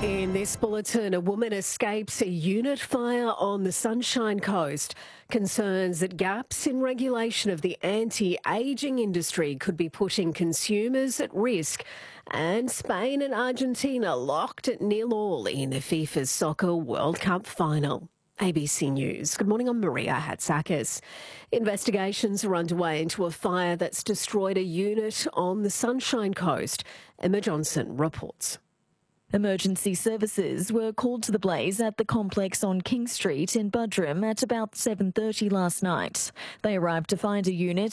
In this bulletin, a woman escapes a unit fire on the Sunshine Coast. Concerns that gaps in regulation of the anti-ageing industry could be putting consumers at risk. And Spain and Argentina locked at 0-0 in the FIFA Soccer World Cup final. ABC News. Good morning, I'm Maria Hatzakis. Investigations are underway into a fire that's destroyed a unit on the Sunshine Coast. Emma Johnson reports. Emergency services were called to the blaze at the complex on King Street in Buderim at about 7:30 last night. They arrived to find a unit